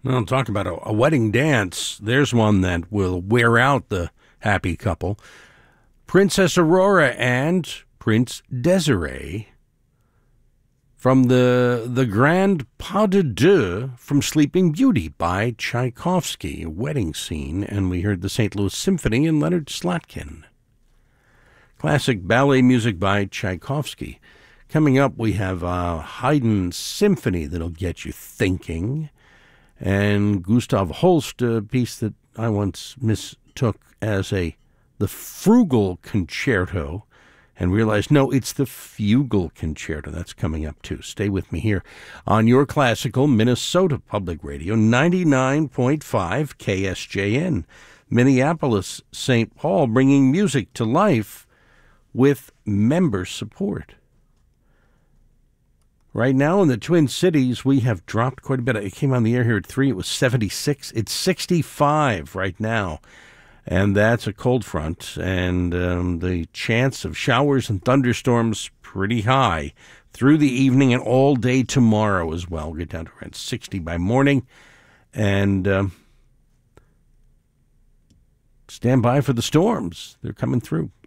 Well, talk about a wedding dance. There's one that will wear out the happy couple. Princess Aurora and Prince Desiree from the Grand Pas de Deux from Sleeping Beauty by Tchaikovsky, a wedding scene, and we heard the St. Louis Symphony and Leonard Slatkin. Classic ballet music by Tchaikovsky. Coming up, we have a Haydn symphony that'll get you thinking, and Gustav Holst, a piece that I once mistook as the Frugal Concerto, and realized, no, it's the Fugal Concerto. That's coming up, too. Stay with me here on your classical Minnesota Public Radio, 99.5 KSJN, Minneapolis, St. Paul, bringing music to life with member support. Right now in the Twin Cities, we have dropped quite a bit. It came on the air here at 3. It was 76. It's 65 right now. And that's a cold front. And the chance of showers and thunderstorms pretty high through the evening and all day tomorrow as well. We'll get down to around 60 by morning. And stand by for the storms. They're coming through.